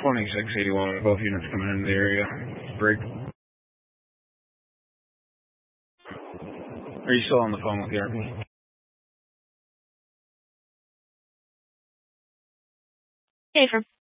2681, both units coming into the area. Break. Are you still on the phone with the RP? Okay, for